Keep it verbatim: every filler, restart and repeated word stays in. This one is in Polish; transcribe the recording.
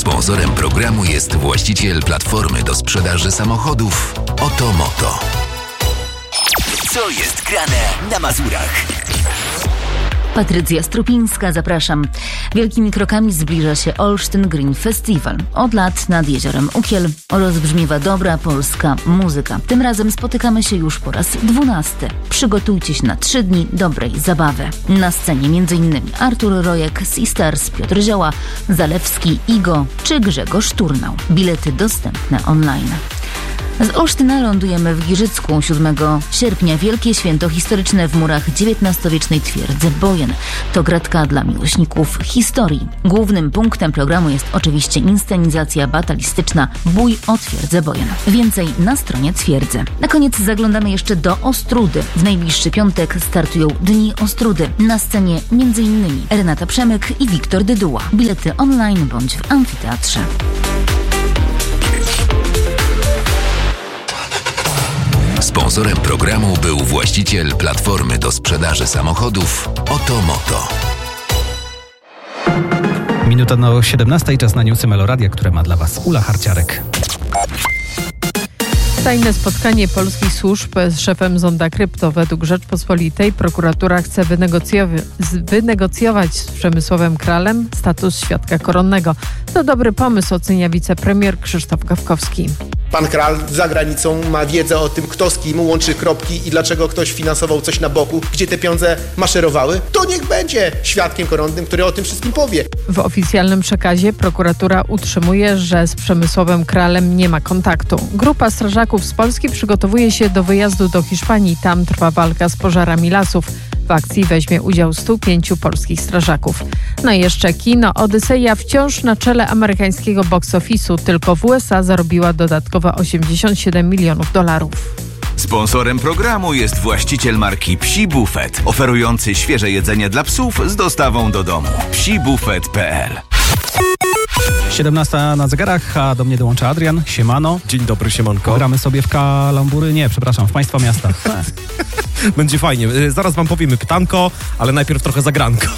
Sponsorem programu jest właściciel platformy do sprzedaży samochodów Otomoto. Co jest grane na Mazurach? Patrycja Strupińska, zapraszam. Wielkimi krokami zbliża się Olsztyn Green Festival. Od lat nad jeziorem Ukiel rozbrzmiewa dobra polska muzyka. Tym razem spotykamy się już po raz dwunasty. Przygotujcie się na trzy dni dobrej zabawy. Na scenie m.in. Artur Rojek, Sisters, Piotr Zioła, Zalewski, Igo czy Grzegorz Turnał. Bilety dostępne online. Z Olsztyna lądujemy w Giżycku. siódmego sierpnia wielkie święto historyczne w murach dziewiętnastowiecznej twierdzy Bojen. To gratka dla miłośników historii. Głównym punktem programu jest oczywiście inscenizacja batalistyczna Bój o twierdzę Bojen. Więcej na stronie twierdzy. Na koniec zaglądamy jeszcze do Ostródy. W najbliższy piątek startują Dni Ostródy. Na scenie m.in. Renata Przemyk i Wiktor Dyduła. Bilety online bądź w amfiteatrze. Sponsorem programu był właściciel platformy do sprzedaży samochodów Otomoto. Minuta do siedemnastej, czas na newsy Meloradia, które ma dla Was Ula Harciarek. Tajne spotkanie polskich służb z szefem Zonda Krypto. Według Rzeczpospolitej prokuratura chce wynegocjować, wynegocjować z Przemysławem Kralem status świadka koronnego. To dobry pomysł, ocenia wicepremier Krzysztof Gawkowski. Pan Kral za granicą ma wiedzę o tym, kto z kim łączy kropki i dlaczego ktoś finansował coś na boku, gdzie te pieniądze maszerowały. To niech będzie świadkiem koronnym, który o tym wszystkim powie. W oficjalnym przekazie prokuratura utrzymuje, że z Przemysławem Kralem nie ma kontaktu. Grupa strażaków z Polski przygotowuje się do wyjazdu do Hiszpanii. Tam trwa walka z pożarami lasów. W akcji weźmie udział stu pięciu polskich strażaków. No i jeszcze kino Odyseja wciąż na czele amerykańskiego box office'u. Tylko w U S A zarobiła dodatkowe osiemdziesiąt siedem milionów dolarów. Sponsorem programu jest właściciel marki Psi Buffet, oferujący świeże jedzenie dla psów z dostawą do domu. psi buffet kropka p l. siedemnasta na zegarach, a do mnie dołącza Adrian. Siemano. Dzień dobry, siemanko. Gramy sobie w kalambury, nie, przepraszam, w państwa miasta. Będzie fajnie. Zaraz wam powiemy pytanko, ale najpierw trochę zagranko.